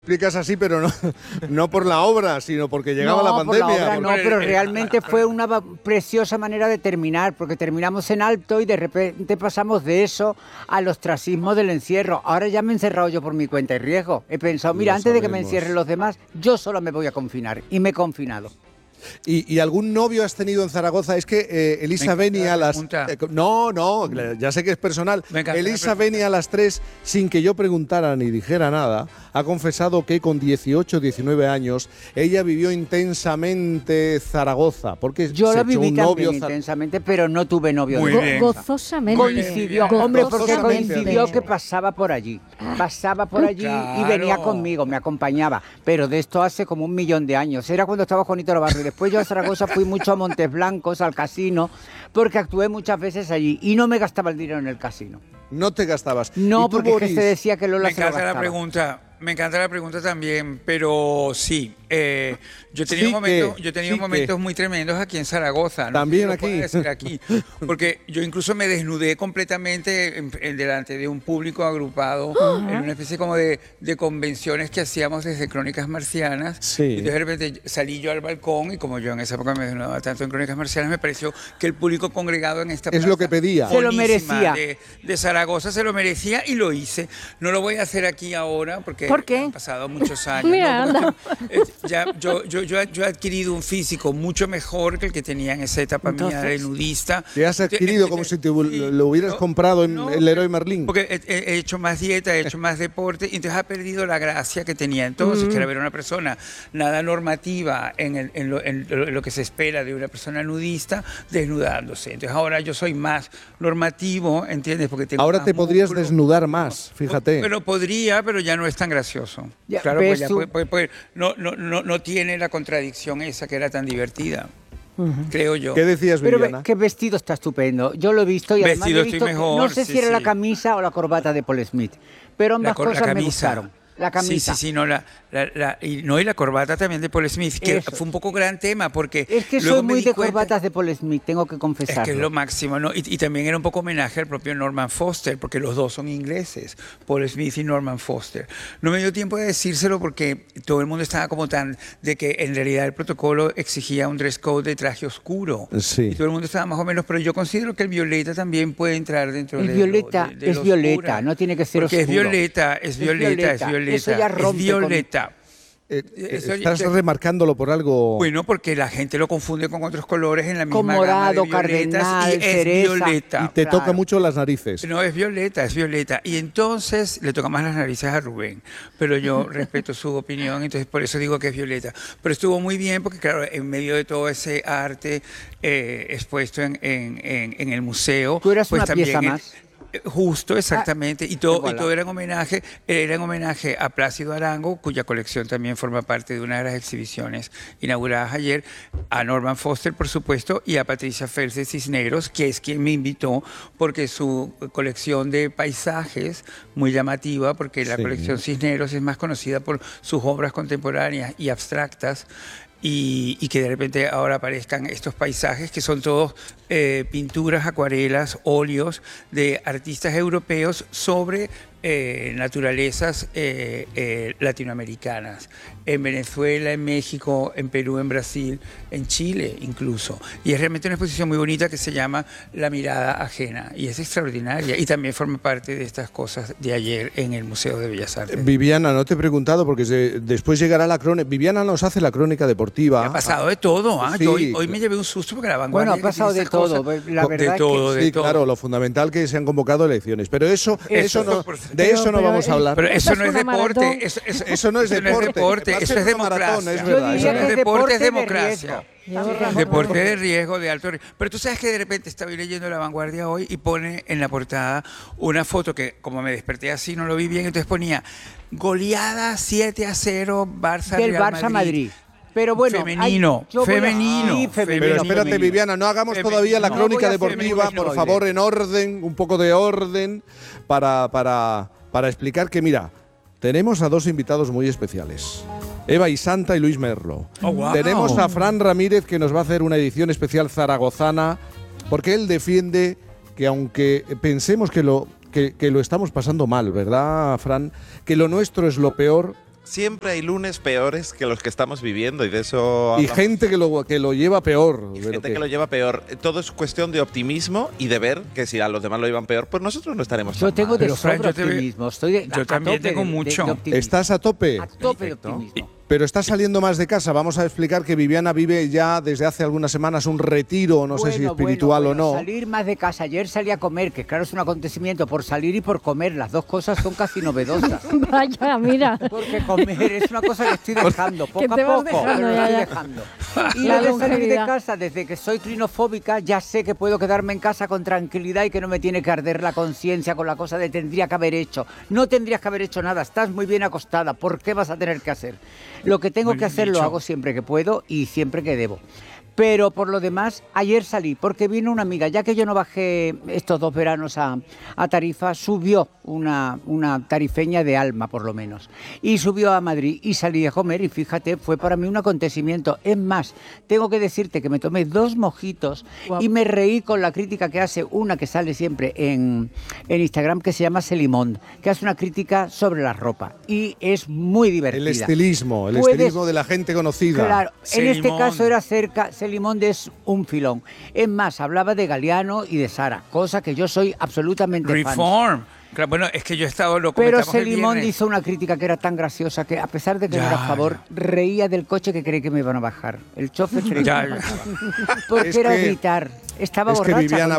Explicas así, pero no por la obra, sino porque llegaba la pandemia. Por la obra, no, pero realmente fue una preciosa manera de terminar, porque terminamos en alto y de repente pasamos de eso al ostracismo del encierro. Ahora ya me he encerrado yo por mi cuenta y riesgo. He pensado, mira, antes de que me encierren los demás, yo solo me voy a confinar. Y me he confinado. ¿Y algún novio has tenido en Zaragoza? Es que Elisa Beni a las... ya sé que es personal. Elisa Beni a las 3, sin que yo preguntara ni dijera nada, ha confesado que con 18, 19 años ella vivió intensamente Zaragoza. Porque yo la viví un novio también intensamente, pero no tuve novio. Gozosamente. Coincidió, hombre, porque coincidió que pasaba por allí. Pasaba por allí y venía conmigo, me acompañaba. Pero de esto hace como 1.000.000 de años. Era cuando estaba Juanito Navarro. Después yo a Zaragoza fui mucho a Montes Blancos, al casino, porque actué muchas veces allí y no me gastaba el dinero en el casino. ¿No te gastabas? No, porque es que se decía que Lola se lo gastaba. Me encanta la pregunta también, pero sí, yo he tenido momentos muy tremendos aquí en Zaragoza. También aquí. Porque yo incluso me desnudé completamente delante de un público agrupado en una especie como de convenciones que hacíamos desde Crónicas Marcianas. Sí. Y de repente salí yo al balcón y como yo en esa época me desnudaba tanto en Crónicas Marcianas, me pareció que el público congregado en esta plaza lo que pedía. Se lo merecía. De Zaragoza se lo merecía y lo hice. No lo voy a hacer aquí ahora porque ¿por qué? Han pasado muchos años. Mira, ¿no? Yo he adquirido un físico mucho mejor que el que tenía en esa etapa mía de nudista. ¿Te has adquirido como si lo hubieras comprado en el Leroy Merlin? Porque he hecho más dieta, he hecho más deporte, y entonces ha perdido la gracia que tenía entonces, que era ver a una persona nada normativa en lo que se espera de una persona nudista desnudándose. Entonces ahora yo soy más normativo, ¿entiendes? Porque tengo ahora más te podrías músculo. desnudar más, fíjate. Pero podría, pero ya no es tan gracioso. Ya, claro, pues no tiene la contradicción esa que era tan divertida. Creo yo. ¿Qué decías, Pero Viviana? qué vestido está estupendo. Yo lo he visto y además Vestido he visto estoy mejor, no sé sí, si era sí. la camisa o la corbata de Paul Smith, pero ambas cosas me gustaron. La camisa. Sí, no, y la corbata también de Paul Smith, que Eso. fue un poco gran tema, porque Es que luego soy me muy di de cuenta- corbatas de Paul Smith, tengo que confesarlo. Es que es lo máximo, ¿no? Y también era un poco homenaje al propio Norman Foster, porque los dos son ingleses, Paul Smith y Norman Foster. No me dio tiempo de decírselo porque todo el mundo estaba como tan de que en realidad el protocolo exigía un dress code de traje oscuro. Sí. Y todo el mundo estaba más o menos, pero yo considero que el violeta también puede entrar dentro El de violeta lo, de es lo violeta, oscura. no tiene que ser porque oscuro. Es violeta. Eso ya rompe es violeta. Estás remarcándolo por algo... Bueno, porque la gente lo confunde con otros colores en la misma Con gama morado, de violetas, cardenal, y es cereza. violeta. Y te Claro. toca mucho las narices. No, es violeta. Y entonces le toca más las narices a Rubén. Pero yo respeto su opinión, entonces por eso digo que es violeta. Pero estuvo muy bien porque, claro, en medio de todo ese arte expuesto en el museo... Tú eras pues una también pieza más. Justo, exactamente. Y todo voilà. era en homenaje a Plácido Arango, cuya colección también forma parte de una de las exhibiciones inauguradas ayer, a Norman Foster, por supuesto, y a Patricia Fels de Cisneros, que es quien me invitó, porque su colección de paisajes, muy llamativa, porque la Sí. colección Cisneros es más conocida por sus obras contemporáneas y abstractas, y que de repente ahora aparezcan estos paisajes que son todos pinturas, acuarelas, óleos de artistas europeos sobre naturalezas latinoamericanas, en Venezuela, en México, en Perú, en Brasil, en Chile incluso. Y es realmente una exposición muy bonita que se llama La mirada ajena, y es extraordinaria, y también forma parte de estas cosas de ayer en el Museo de Bellas Artes. Viviana, no te he preguntado porque después llegará la crónica. Viviana nos hace la crónica deportiva. Ha pasado de todo, ¿ah? Sí. Yo hoy me llevé un susto porque la vanguardia... Bueno, ha pasado de todo. La verdad de todo, es de Sí, todo. claro, lo fundamental que se han convocado elecciones. Pero de eso no vamos a hablar. Pero eso no es una deporte, maratón. Eso no es deporte. eso es una maratón, democracia. es Yo verdad. diría Eso no que es es deporte, es de democracia. riesgo. Deporte de riesgo, de alto riesgo. Pero tú sabes que de repente estaba leyendo La Vanguardia hoy y pone en la portada una foto que, como me desperté así, no lo vi bien, entonces ponía goleada 7-0 Barça Del Real Barça Madrid. Pero bueno, femenino, yo voy a- femenino. Sí, femenino. Pero espérate, femenino. Viviana, no hagamos Femenino. todavía la No, crónica voy a deportiva, femenino, por favor, en orden, un poco de orden, para explicar que, mira, tenemos a dos invitados muy especiales. Eva y Santa y Luis Merlo. Oh, wow. Tenemos a Fran Ramírez, que nos va a hacer una edición especial zaragozana, porque él defiende que aunque pensemos que lo estamos pasando mal, ¿verdad, Fran? Que lo nuestro es lo peor, siempre hay lunes peores que los que estamos viviendo y de eso hablamos. Y gente que lo lleva peor. Y gente que lo lleva peor. Todo es cuestión de optimismo y de ver que si a los demás lo llevan peor, pues nosotros no estaremos tan mal. Yo tengo de sobra optimismo. Yo también tengo mucho. ¿Estás a tope? A tope de optimismo. Pero estás saliendo más de casa. Vamos a explicar que Viviana vive ya desde hace algunas semanas un retiro, no sé si espiritual o no. Salir más de casa. Ayer salí a comer, que claro es un acontecimiento por salir y por comer. Las dos cosas son casi novedosas. Vaya, mira. Porque comer es una cosa que estoy dejando, poco a poco, pero lo estoy dejando. Y La de salir de longevidad. casa, desde que soy clinofóbica, ya sé que puedo quedarme en casa con tranquilidad y que no me tiene que arder la conciencia con la cosa de tendría que haber hecho. No tendrías que haber hecho nada, estás muy bien acostada, ¿por qué vas a tener que hacer? Lo que tengo que hacer lo hago siempre que puedo y siempre que debo. Pero por lo demás, ayer salí porque vino una amiga, ya que yo no bajé estos 2 veranos a Tarifa, subió una tarifeña de alma por lo menos, y subió a Madrid y salí a comer y fíjate, fue para mí un acontecimiento. Es más, tengo que decirte que me tomé 2 mojitos y me reí con la crítica que hace una que sale siempre en Instagram, que se llama Celimond, que hace una crítica sobre la ropa y es muy divertida. El estilismo de la gente conocida. Claro, Celimond. En este caso era cerca. Celimond es un filón. Es más, hablaba de Galeano y de Sara, cosa que yo soy absolutamente fan. Reform. Claro, bueno, es que yo he estado loco. Pero Celimond hizo una crítica que era tan graciosa que, a pesar de que no era a favor, reía del coche que creí que me iban a bajar. El chofer creí que me iban a bajar. Porque era gritar. Estaba borracha. Es que Viviana,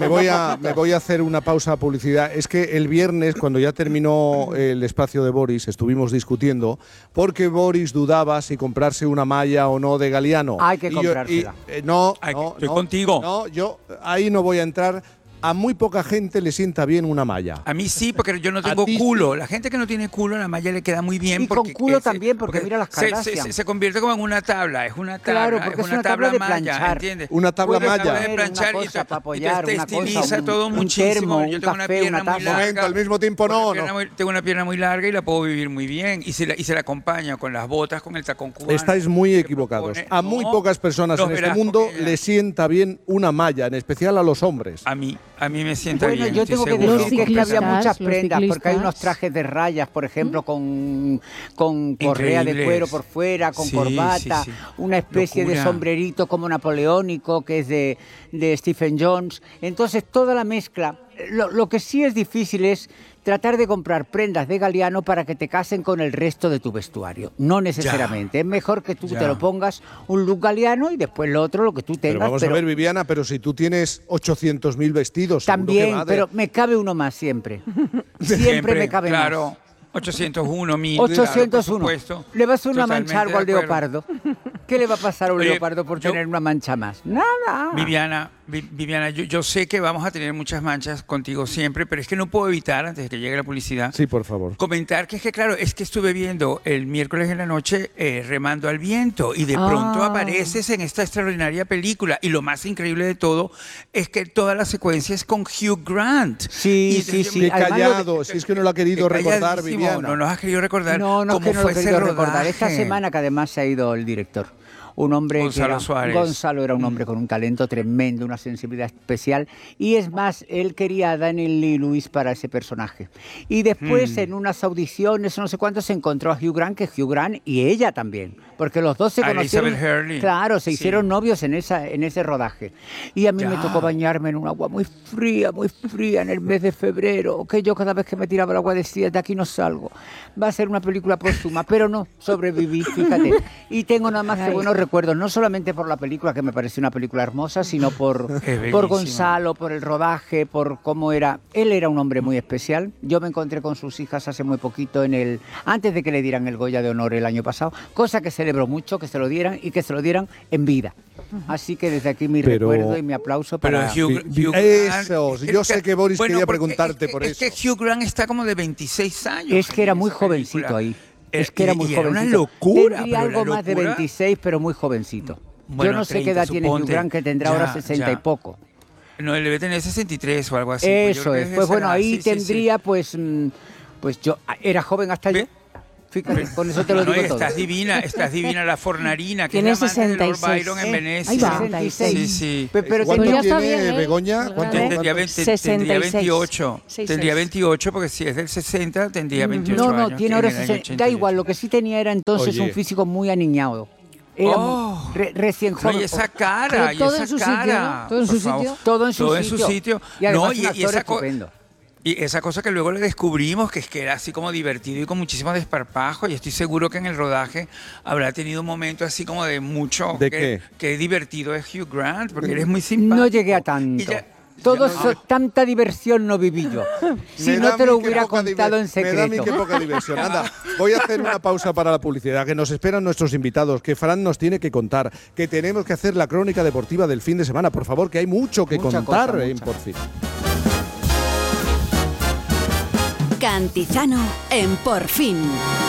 me voy a hacer una pausa a publicidad. Es que el viernes, cuando ya terminó el espacio de Boris, estuvimos discutiendo porque Boris dudaba si comprarse una malla o no de Galeano. Hay que comprársela. Estoy contigo. No, yo ahí no voy a entrar. A muy poca gente le sienta bien una malla. A mí sí, porque yo no tengo culo. La gente que no tiene culo, la malla le queda muy bien. Y porque, con culo también, porque mira las Kardashian. Se convierte como en una tabla. Es una tabla. Claro, porque es una tabla de malla, planchar. ¿entiendes? Una tabla malla. Una tabla de planchar una cosa para apoyar, y te una estiliza cosa, todo un muchísimo. termo, Yo un tengo una café, pierna una muy taza. larga. Al mismo tiempo Tengo una pierna muy larga y la puedo vivir muy bien. Y se la acompaña con las botas, con el tacón cubano. Estáis muy equivocados. A muy pocas personas en este mundo le sienta bien una malla, en especial a los hombres. A mí me sienta Bueno, bien. yo tengo que seguro. decir que había muchas los prendas, porque hay ciclistas. unos trajes de rayas, por ejemplo, con correa de Increíbles. cuero por fuera, con Sí, corbata, sí, sí. una especie de Locura. sombrerito como napoleónico, que es de Stephen Jones. Entonces, toda la mezcla. Lo que sí es difícil es tratar de comprar prendas de Galeano para que te casen con el resto de tu vestuario. No necesariamente. Es mejor que tú te lo pongas un look Galeano y después lo otro, lo que tú tengas. Pero vamos a ver, Viviana, pero si tú tienes 800.000 vestidos, también, pero me cabe uno más siempre. Siempre me cabe claro. más. 801, 1000. 801. Claro, ¿Le va a hacer una mancha totalmente algo al de acuerdo. leopardo? ¿Qué le va a pasar a un Oye, leopardo por yo- tener una mancha más? Nada. Viviana, yo sé que vamos a tener muchas manchas contigo siempre, pero es que no puedo evitar, antes de que llegue la publicidad, Sí, por favor. comentar que es que, claro, es que estuve viendo el miércoles en la noche Remando al Viento y de pronto apareces en esta extraordinaria película y lo más increíble de todo es que toda la secuencia es con Hugh Grant. Sí, Y sí, sí. Qué Además, callado, si es que no lo ha querido recordar, calladísimo, Viviana. No nos has querido recordar No, es cómo que no fue lo he ese querido recordar. rodaje. Esta semana que además se ha ido el director. Un hombre Gonzalo que era, Suárez. Gonzalo era un hombre con un talento tremendo, una sensibilidad especial. Y es más, él quería a Daniel Lee-Lewis para ese personaje. Y después, en unas audiciones, no sé cuánto, se encontró a Hugh Grant, que Hugh Grant y ella también. Porque los dos se A conocieron. Elizabeth Hurley. Claro, se Sí. hicieron novios en ese rodaje. Y a mí me tocó bañarme en un agua muy fría en el mes de febrero. Que yo cada vez que me tiraba el agua decía, de aquí no salgo. Va a ser una película póstuma, pero no, sobreviví, fíjate. Y tengo nada más que buenos recuerdos, no solamente por la película, que me pareció una película hermosa, sino por Gonzalo, por el rodaje, por cómo era. Él era un hombre muy especial. Yo me encontré con sus hijas hace muy poquito, antes de que le dieran el Goya de Honor el año pasado, cosa que celebró mucho, que se lo dieran y que se lo dieran en vida. Así que desde aquí mi recuerdo y mi aplauso para... Eso, yo sé que Boris quería preguntarte por eso. Es que Hugh Grant está como de 26 años. Es que era en muy esa jovencito película. ahí. Es que era muy Era jovencito. una locura. Tendría pero algo la más de locura- 26, pero muy jovencito. Bueno, Yo no sé 30, qué edad tiene Hugh suponte. Grant, que tendrá ahora 60 y Ya. poco. No, él debe tener 63 o algo así. Eso es. Pues bueno, ahí Sí, sí, sí. tendría, pues yo era joven hasta yo. Fíjate, con eso te lo digo todo. Estás divina la Fornarina, que tiene es la amante de Lord 66. Byron en Venecia. Ahí va. 66. Sí. Pero ¿Cuánto ya está tiene bien, ¿eh? Begoña? Tendría 28. 66. Tendría 28, porque si es del 60, tendría 28 No, años. tiene ahora en el año 60. Da 88. igual, lo que sí tenía era entonces Oye. un físico muy aniñado. Era recién No, joven. y esa cara, Pero todo y en esa su sitio, cara. ¿no? Todo en por su favor. sitio. Todo en su sitio. Y además No, un actor estupendo. Y esa cosa que luego le descubrimos, que es que era así como divertido y con muchísimo desparpajo, y estoy seguro que en el rodaje habrá tenido un momento así como de mucho... ¿De qué? Qué divertido es Hugh Grant, porque eres muy simpático. No llegué a tanto. Y ya- Todo eso, tanta diversión no viví yo. Si Me no da te a lo mí que hubiera poca contado en Me da a mí secreto. que poca diversión. Anda, voy a hacer una pausa para la publicidad, que nos esperan nuestros invitados, que Fran nos tiene que contar, que tenemos que hacer la crónica deportiva del fin de semana. Por favor, que hay mucho que Mucha contar cosa, en mucha. Por Fin. Cantizano en Por Fin.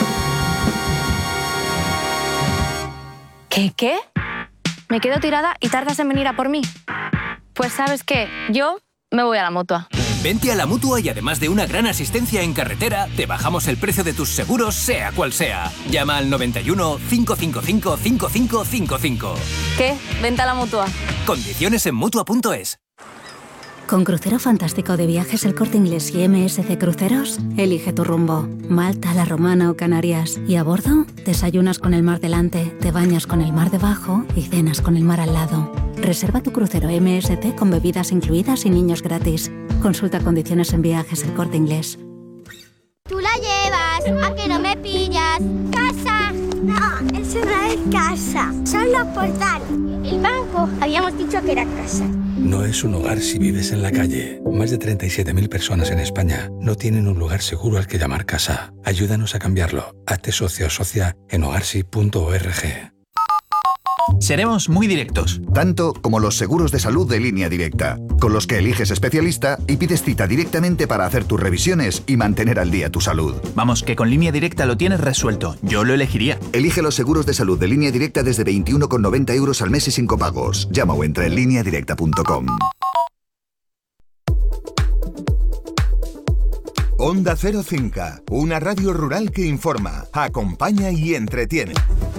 ¿Qué? ¿Me quedo tirada y tardas en venir a por mí? Pues ¿sabes qué? Yo me voy a la Mutua. Vente a la Mutua y además de una gran asistencia en carretera, te bajamos el precio de tus seguros, sea cual sea. Llama al 91 555 5555. ¿Qué? Vente a la Mutua. Condiciones en Mutua.es. Con Crucero Fantástico de Viajes El Corte Inglés y MSC Cruceros, elige tu rumbo. Malta, La Romana o Canarias. Y a bordo, desayunas con el mar delante, te bañas con el mar debajo y cenas con el mar al lado. Reserva tu crucero MSC con bebidas incluidas y niños gratis. Consulta condiciones en Viajes El Corte Inglés. Tú la llevas, ¿a que no me pillas? ¡Casa! No, eso no es casa, son los portales. El banco, habíamos dicho que era casa. No es un hogar si vives en la calle. Más de 37.000 personas en España no tienen un lugar seguro al que llamar casa. Ayúdanos a cambiarlo. Hazte socio o socia en hogarsi.org. Seremos muy directos. Tanto como los seguros de salud de Línea Directa, con los que eliges especialista y pides cita directamente para hacer tus revisiones y mantener al día tu salud. Vamos, que con Línea Directa lo tienes resuelto. Yo lo elegiría. Elige los seguros de salud de Línea Directa desde 21,90 € al mes y sin copagos. Llama o entra en lineadirecta.com. Onda Cero Cinca, una radio rural que informa, acompaña y entretiene.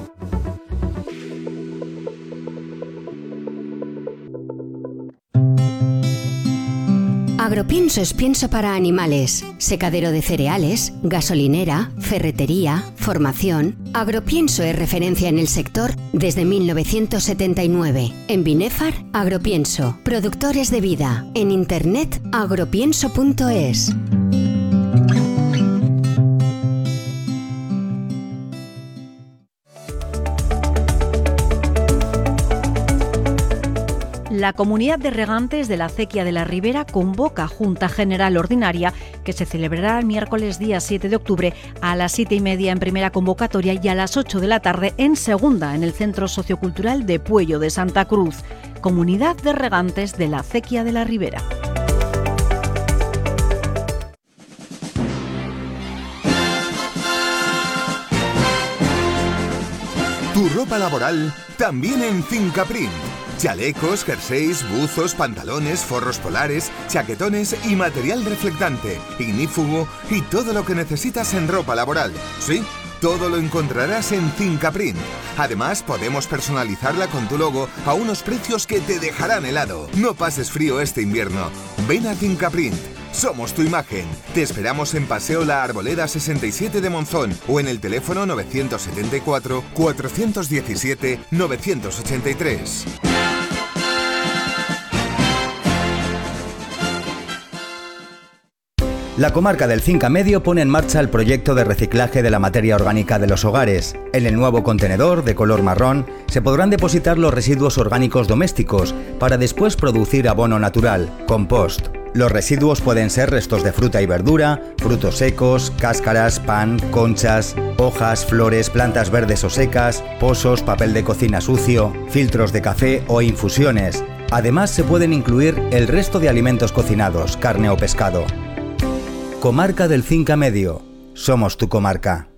Agropienso es pienso para animales, secadero de cereales, gasolinera, ferretería, formación. Agropienso es referencia en el sector desde 1979. En Binefar, Agropienso. Productores de vida. En internet, agropienso.es. La Comunidad de Regantes de la Acequia de la Ribera convoca Junta General Ordinaria que se celebrará el miércoles día 7 de octubre a las 7:30 en primera convocatoria y a las 8 de la tarde en segunda en el Centro Sociocultural de Puello de Santa Cruz. Comunidad de Regantes de la Acequia de la Ribera. Tu ropa laboral también en Fincaprint. Chalecos, jerseys, buzos, pantalones, forros polares, chaquetones y material reflectante, ignífugo y todo lo que necesitas en ropa laboral. Sí, todo lo encontrarás en Fincaprint. Además, podemos personalizarla con tu logo a unos precios que te dejarán helado. No pases frío este invierno. Ven a Fincaprint. Somos tu imagen. Te esperamos en Paseo La Arboleda 67 de Monzón o en el teléfono 974 417 983. La comarca del Cinca Medio pone en marcha el proyecto de reciclaje de la materia orgánica de los hogares. En el nuevo contenedor, de color marrón, se podrán depositar los residuos orgánicos domésticos para después producir abono natural, compost. Los residuos pueden ser restos de fruta y verdura, frutos secos, cáscaras, pan, conchas, hojas, flores, plantas verdes o secas, pozos, papel de cocina sucio, filtros de café o infusiones. Además, se pueden incluir el resto de alimentos cocinados, carne o pescado. Comarca del Cinca Medio. Somos tu comarca.